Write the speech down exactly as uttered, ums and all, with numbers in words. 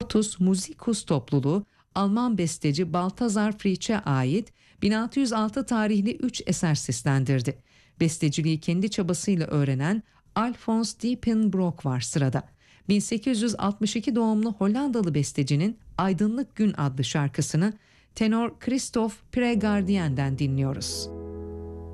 Totus Musicus topluluğu Alman besteci Balthasar Fritz'e ait bin altı yüz altı tarihli üç eser seslendirdi. Besteciliği kendi çabasıyla öğrenen Alfons Diepenbrock var sırada. bin sekiz yüz altmış iki doğumlu Hollandalı bestecinin Aydınlık Gün adlı şarkısını tenor Christoph Pregardien'den dinliyoruz.